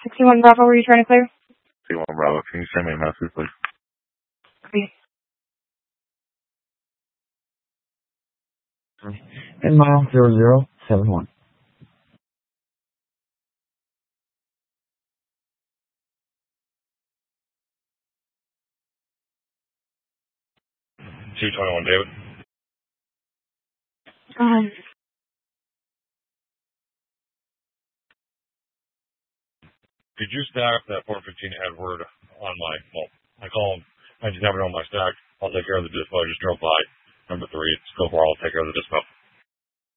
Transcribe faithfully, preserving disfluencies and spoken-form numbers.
sixty-one Bravo, were you trying to clear? sixty-one Bravo, can you send me a message, please? Okay. And mile zero zero seven one. two twenty-one, David. Um, Could you stack that four fifteen Edward on my, well, I call him, I just have it on my stack. I'll take care of the dispo. I just drove by. Number three, it's go far. I'll take care of the dispo.